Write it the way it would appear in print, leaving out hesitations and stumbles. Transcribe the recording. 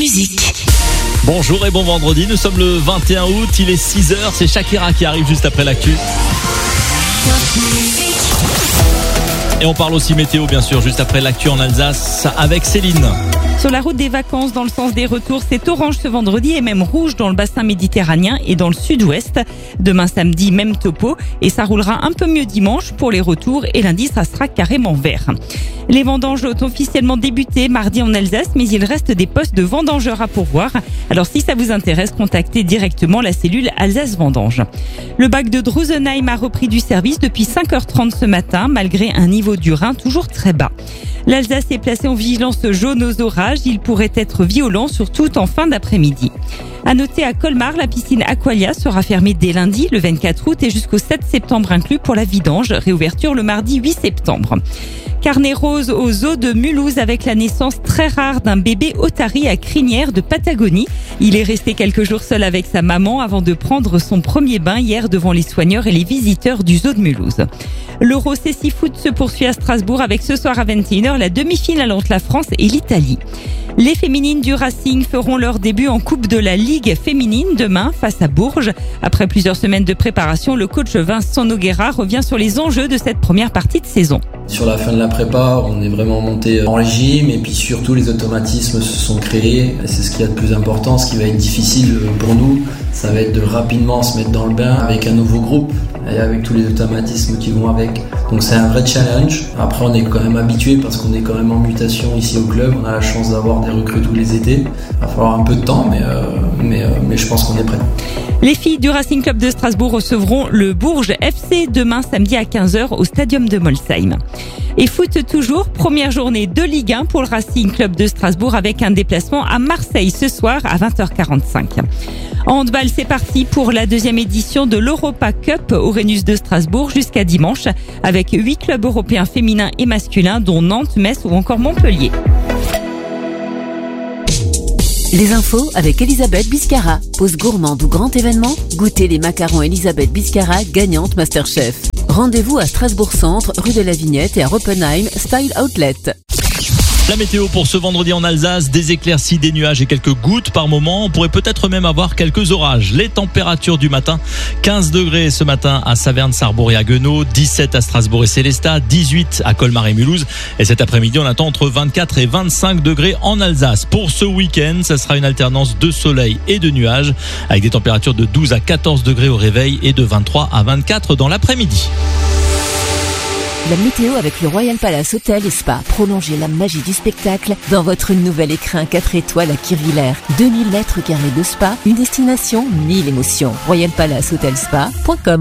Musique. Bonjour et bon vendredi, nous sommes le 21 août, il est 6h, c'est Shakira qui arrive juste après l'actu. Et on parle aussi météo bien sûr, juste après l'actu en Alsace avec Céline. Sur la route des vacances, dans le sens des retours, c'est orange ce vendredi et même rouge dans le bassin méditerranéen et dans le sud-ouest. Demain samedi, même topo et ça roulera un peu mieux dimanche pour les retours et lundi, ça sera carrément vert. Les vendanges ont officiellement débuté mardi en Alsace, mais il reste des postes de vendangeurs à pourvoir. Alors si ça vous intéresse, contactez directement la cellule Alsace Vendange. Le bac de Drusenheim a repris du service depuis 5h30 ce matin, malgré un niveau du Rhin toujours très bas. L'Alsace est placée en vigilance jaune aux orages. Il pourrait être violent, surtout en fin d'après-midi. À noter à Colmar, la piscine Aqualia sera fermée dès lundi, le 24 août et jusqu'au 7 septembre inclus pour la vidange. Réouverture le mardi 8 septembre. Carnet rose au zoo de Mulhouse avec la naissance très rare d'un bébé otari à crinière de Patagonie. Il est resté quelques jours seul avec sa maman avant de prendre son premier bain hier devant les soigneurs et les visiteurs du zoo de Mulhouse. L'Euro CC Foot se poursuit à Strasbourg avec ce soir à 21h la demi-finale entre la France et l'Italie. Les féminines du Racing feront leur début en Coupe de la Ligue féminine demain face à Bourges. Après plusieurs semaines de préparation, le coach Vincent Noguera revient sur les enjeux de cette première partie de saison. Sur la fin de la prépa, on est vraiment monté en régime et puis surtout les automatismes se sont créés. C'est ce qu'il y a de plus important. Ce qui va être difficile pour nous, ça va être de rapidement se mettre dans le bain avec un nouveau groupe et avec tous les automatismes qui vont avec. Donc c'est un vrai challenge. Après on est quand même habitué parce qu'on est quand même en mutation ici au club. On a la chance d'avoir des recrues tous les étés. Il va falloir un peu de temps mais je pense qu'on est prêt. Les filles du Racing Club de Strasbourg recevront le Bourges FC demain samedi à 15h au stadium de Molsheim. Et foot toujours, première journée de Ligue 1 pour le Racing Club de Strasbourg avec un déplacement à Marseille ce soir à 20h45. En handball, c'est parti pour la deuxième édition de l'Europa Cup au Rhenus de Strasbourg jusqu'à dimanche avec 8 clubs européens féminins et masculins dont Nantes, Metz ou encore Montpellier. Les infos avec Elisabeth Biscara. Pause gourmande ou grand événement, goûtez les macarons Elisabeth Biscara, gagnante Masterchef. Rendez-vous à Strasbourg Centre, rue de la Vignette et à Roppenheim, Style Outlet. La météo pour ce vendredi en Alsace, des éclaircies, des nuages et quelques gouttes par moment. On pourrait peut-être même avoir quelques orages. Les températures du matin, 15 degrés ce matin à Saverne, Sarrebourg et à Guenot, 17 à Strasbourg et Sélestat, 18 à Colmar et Mulhouse. Et cet après-midi, on attend entre 24 et 25 degrés en Alsace. Pour ce week-end, ça sera une alternance de soleil et de nuages avec des températures de 12 à 14 degrés au réveil et de 23 à 24 dans l'après-midi. La météo avec le Royal Palace Hotel et Spa. Prolongez la magie du spectacle dans votre nouvel écrin 4 étoiles à Kirchwiller. 2000 mètres carrés de spa, une destination, 1000 émotions. Royal Palace Hotel Spa.com